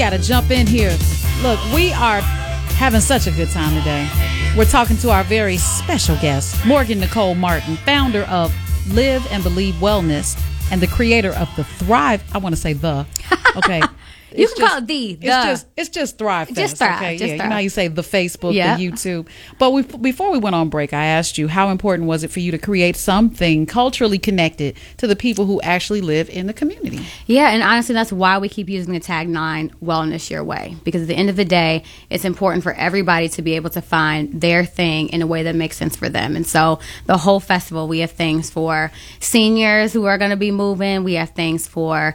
got to jump in here. Look, we are having such a good time today. We're talking to our very special guest, Morgan Nicole Martin, founder of Live and Believe Wellness and the creator of the Thrive. I want to say the. Okay. You can call it the. It's just Thrive Fest. Just Thrive. Okay? Just You Thrive. know how you say the Facebook, the YouTube. But before we went on break, I asked you, how important was it for you to create something culturally connected to the people who actually live in the community? Yeah, and honestly, that's why we keep using the tagline, Wellness Your Way. Because at the end of the day, it's important for everybody to be able to find their thing in a way that makes sense for them. And so the whole festival, we have things for seniors who are going to be moving. We have things for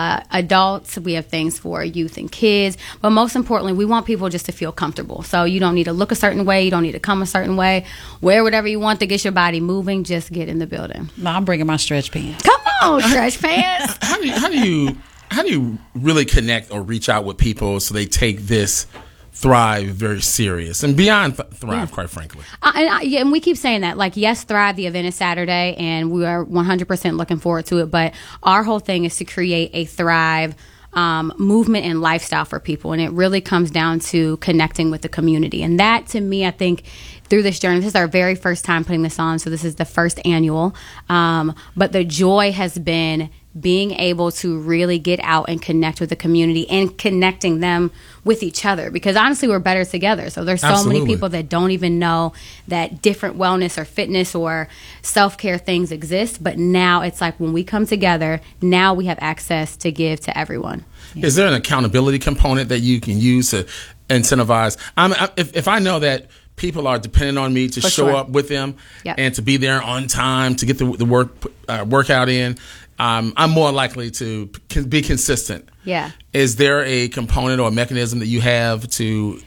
adults. We have things for youth and kids. But most importantly, we want people just to feel comfortable. So you don't need to look a certain way. You don't need to come a certain way. Wear whatever you want to get your body moving. Just get in the building. No, I'm bringing my stretch pants. Come on, stretch pants. How do you really connect or reach out with people so they take this Thrive very serious and beyond Thrive, quite frankly? And we keep saying that. Like, yes, Thrive, the event is Saturday, and we are 100% looking forward to it. But our whole thing is to create a Thrive movement and lifestyle for people. And it really comes down to connecting with the community. And that, to me, I think through this journey, this is our very first time putting this on. So this is the first annual. But the joy has been being able to really get out and connect with the community and connecting them with each other, because honestly, we're better together. So there's so many people that don't even know that different wellness or fitness or self-care things exist. But now it's like, when we come together, now we have access to give to everyone. Is there an accountability component that you can use to incentivize? If I know that people are depending on me to show up with them and to be there on time to get the workout in, I'm more likely to be consistent. Yeah. Is there a component or a mechanism that you have to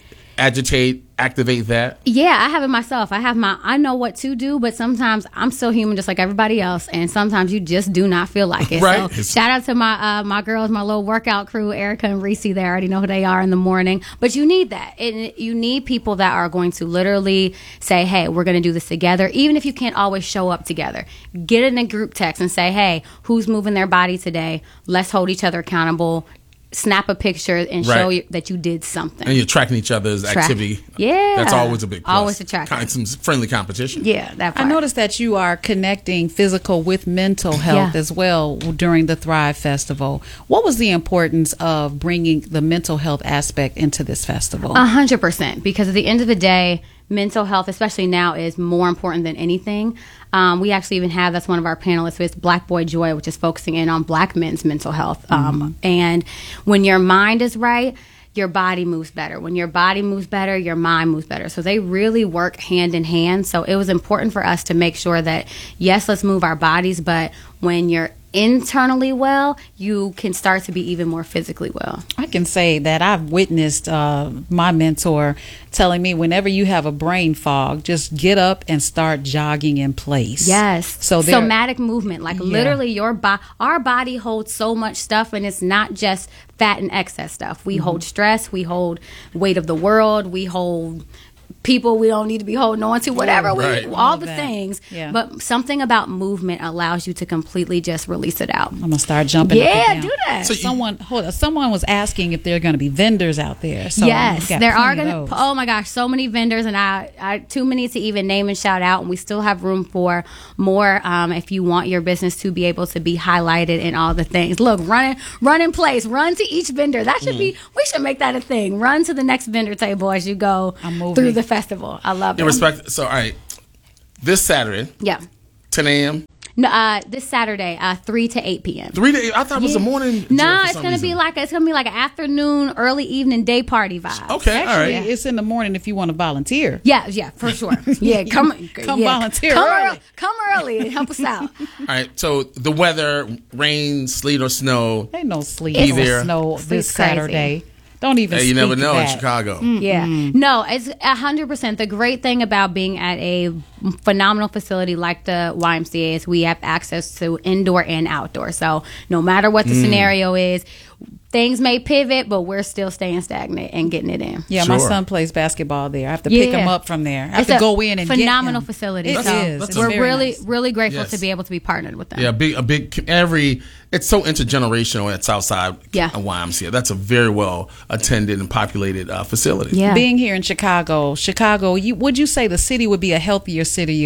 activate that? Yeah, I have it myself. I know what to do, but sometimes I'm still human just like everybody else, and sometimes you just do not feel like it. Right. So shout out to my girls, my little workout crew, Erica and Reese. They already know who they are in the morning. But you need that. You need people that are going to literally say, hey, we're going to do this together. Even if you can't always show up together, get in a group text and say, hey, who's moving their body today? Let's hold each other accountable. Snap a picture and show you that you did something. And you're tracking each other's activity. Yeah. That's always a big plus. Always a track. Some friendly competition. Yeah, that part. I noticed that you are connecting physical with mental health as well during the Thrive Festival. What was the importance of bringing the mental health aspect into this festival? 100%. Because at the end of the day, mental health, especially now, is more important than anything. We actually even have, that's one of our panelists, with Black Boy Joy, which is focusing in on Black men's mental health. And when your mind is right, your body moves better. When your body moves better, your mind moves better. So they really work hand in hand. So it was important for us to make sure that, yes, let's move our bodies, but when you're internally well, you can start to be even more physically well. I can say that I've witnessed my mentor telling me, whenever you have a brain fog, just get up and start jogging in place. Yes. So somatic movement, like literally our body holds so much stuff, and it's not just fat and excess stuff. We hold stress, we hold weight of the world, we hold people we don't need to be holding on to, whatever, all the things. Yeah. But something about movement allows you to completely just release it out. I'm gonna start jumping. Yeah, do that. So someone was asking if there are going to be vendors out there. So yes, there are going to. Oh my gosh, so many vendors, and I too many to even name and shout out. And we still have room for more. If you want your business to be able to be highlighted in all the things. Look, run in place, run to each vendor. That should be. We should make that a thing. Run to the next vendor table as you go through the festival. I love it. So, all right, this Saturday, 10 a.m. No, this Saturday, 3 to 8 p.m. 3 to 8. I thought it was a morning. No, it's gonna be like an afternoon, early evening, day party vibe. Okay, all right. It's in the morning if you want to volunteer. Yeah, for sure. Yeah, come volunteer. Come early and help us out. All right. So the weather, rain, sleet or snow. Ain't no sleet or snow this Saturday. Don't even you never know in Chicago. Yeah. No, it's 100%. The great thing about being at a phenomenal facility like the YMCA is we have access to indoor and outdoor. So no matter what the scenario is, things may pivot, but we're still staying stagnant and getting it in. Yeah, Sure. my son plays basketball there. I have to pick him up from there. I have to go in and get him. Phenomenal facility. It so is. It's we're very really, nice. really grateful Yes. to be able to be partnered with them. Yeah, it's so intergenerational at Southside YMCA. That's a very well attended and populated facility. Yeah. Being here in Chicago, would you say the city would be a healthier city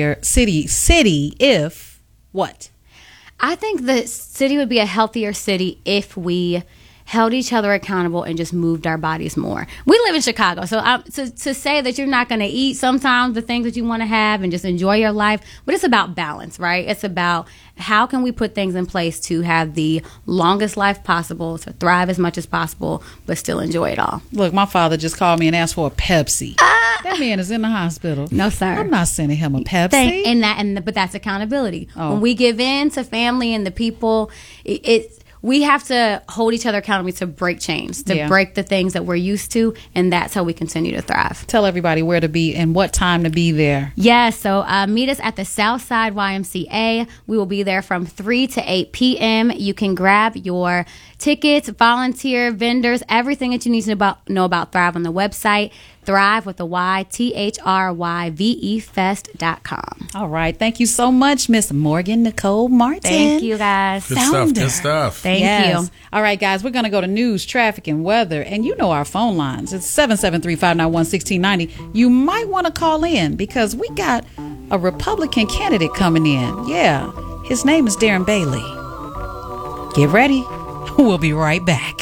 if what? I think the city would be a healthier city if we held each other accountable and just moved our bodies more. We live in Chicago, so to say that you're not going to eat sometimes the things that you want to have and just enjoy your life, but it's about balance, right? It's about how can we put things in place to have the longest life possible, to thrive as much as possible, but still enjoy it all. Look, my father just called me and asked for a Pepsi. That man is in the hospital. No, sir. I'm not sending him a Pepsi. But that's accountability. When we give in to family and the people, we have to hold each other accountable to break chains, to break the things that we're used to, and that's how we continue to thrive. Tell everybody where to be and what time to be there. Yes, so meet us at the Southside YMCA. We will be there from 3 to 8 p.m. You can grab your tickets, volunteer, vendors, everything that you need to know about Thrive on the website, Thrive with a Y, THRYVE Fest.com. All right. Thank you so much, Miss Morgan Nicole Martin. Thank you, guys. Good stuff. Thank you. All right, guys, we're going to go to news, traffic, and weather. And you know our phone lines. It's 773-591-1690. You might want to call in because we got a Republican candidate coming in. Yeah, his name is Darren Bailey. Get ready. We'll be right back.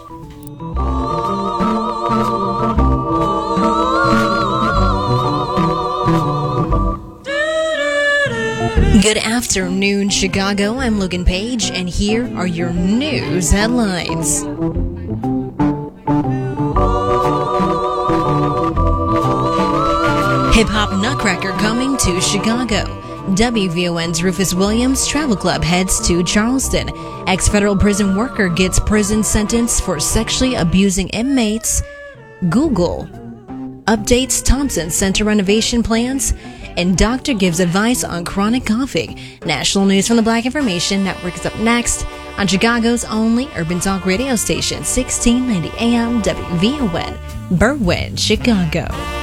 Good afternoon, Chicago. I'm Logan Page, and here are your news headlines. Hip-hop nutcracker coming to Chicago. WVON's Rufus Williams Travel Club heads to Charleston. Ex-federal prison worker gets prison sentence for sexually abusing inmates. Google updates Thompson Center renovation plans. And doctor gives advice on chronic coughing. National news from the Black Information Network is up next on Chicago's only urban talk radio station, 1690 AM WVON, Berwyn, Chicago.